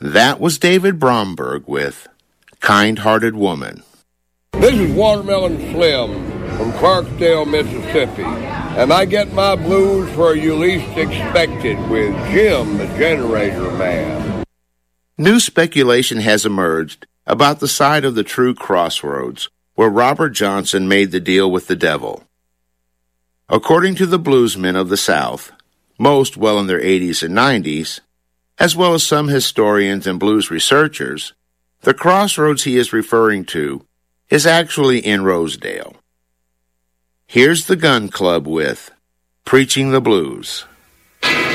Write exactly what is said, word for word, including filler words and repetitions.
That was David Bromberg with Kind-Hearted Woman. This is Watermelon Slim from Clarksdale, Mississippi, and I get my blues where you least expect it with Jim the Generator Man. New speculation has emerged about the site of the true crossroads where Robert Johnson made the deal with the devil. According to the bluesmen of the South, most well in their eighties and nineties, as well as some historians and blues researchers, the crossroads he is referring to is actually in Rosedale. Here's the Gun Club with Preaching the Blues.